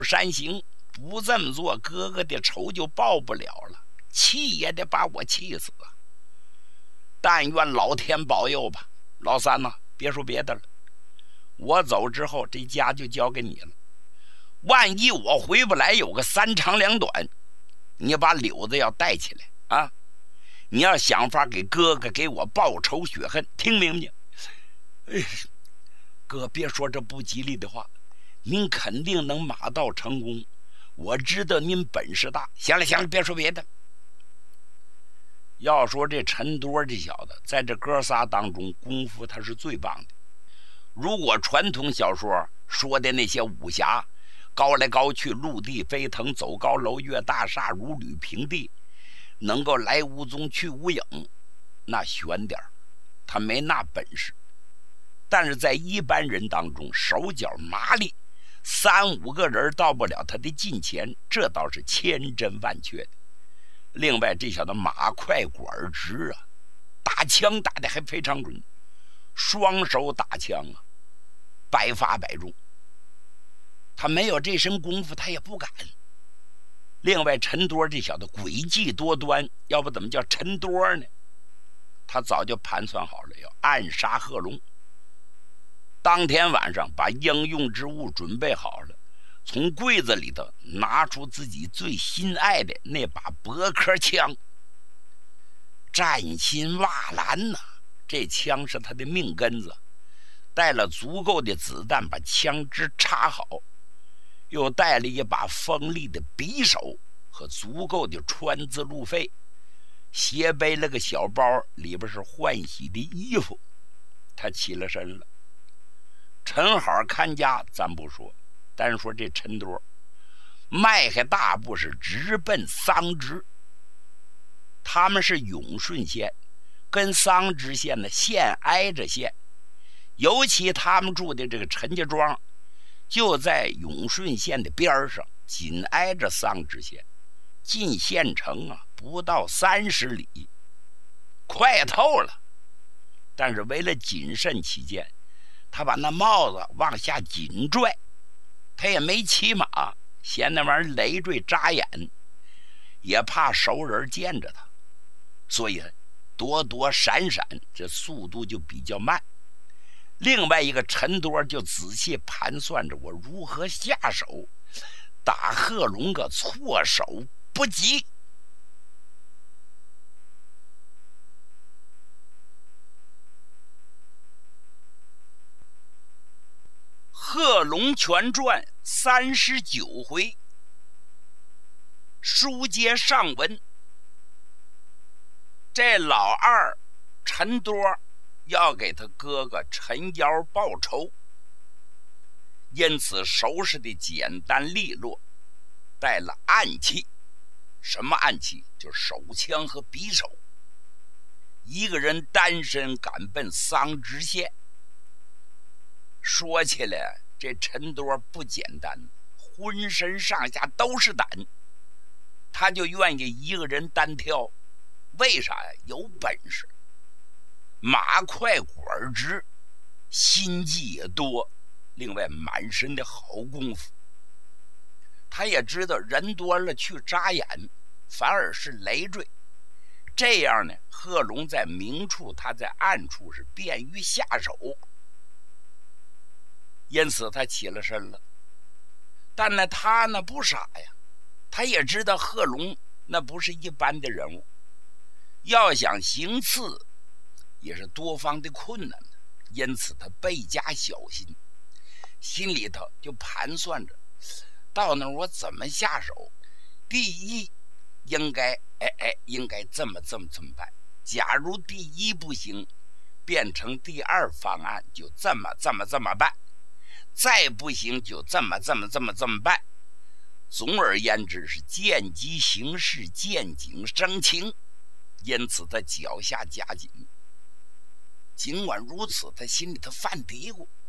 山行，不这么做，哥哥的仇就报不了了，气也得把我气死啊！但愿老天保佑吧。老三呐，别说别的了，我走之后这家就交给你了。万一我回不来，有个三长两短，你把柳子要带起来啊！你要想法给哥哥给我报仇雪恨，听明白？哥，别说这不吉利的话，您肯定能马到成功，我知道您本事大。行了行了，别说别的。要说这陈多这小子在这哥仨当中功夫他是最棒的。如果传统小说说的那些武侠高来高去，陆地飞腾，走高楼，越大厦，如履平地，能够来无踪去无影，那悬点他没那本事。但是在一般人当中，手脚麻利，3、5个人到不了他的近前，这倒是千真万确的。另外这小子马快管直啊，打枪打得还非常准，双手打枪啊，百发百中。他没有这身功夫他也不敢。另外陈多这小子诡计多端，要不怎么叫陈多呢？他早就盘算好了要暗杀贺龙。当天晚上把应用之物准备好了，从柜子里头拿出自己最心爱的那把驳壳枪，战心瓦蓝呐，这枪是他的命根子，带了足够的子弹把枪支插好，又带了一把锋利的匕首和足够的川字路费，斜背了个小包，里边是换洗的衣服。他起了身了。陈好看家咱不说，单说这陈多迈开大步是直奔桑植。他们是永顺县，跟桑植县的县挨着县，尤其他们住的这个陈家庄就在永顺县的边上，紧挨着桑植县，进县城啊不到30里，快透了。但是为了谨慎起见，他把那帽子往下紧拽，他也没骑马，嫌那玩意儿累赘扎眼，也怕熟人见着他，所以躲躲闪闪，这速度就比较慢。另外一个陈多就仔细盘算着我如何下手，打贺龙个措手不及。贺龙全传39回，书接上文。这老二陈多要给他哥哥陈瑶报仇，因此收拾的简单利落，带了暗器。什么暗器？就是手枪和匕首。一个人单身赶奔桑植县。说起来这陈多不简单，浑身上下都是胆，他就愿意一个人单挑。为啥呀？有本事，马快管直，心计也多，另外满身的好功夫。他也知道人多了去扎眼反而是累赘，这样呢，贺龙在明处，他在暗处是便于下手。因此他起了身了。但呢他呢不傻呀，他也知道贺龙那不是一般的人物，要想行刺也是多方的困难的，因此他倍加小心，心里头就盘算着到那儿我怎么下手。第一应该这么办，假如第一不行，变成第2方案，就这么办，再不行就这么办。总而言之是见机行事，见景生情。因此他脚下加紧。尽管如此，他心里头犯嘀咕，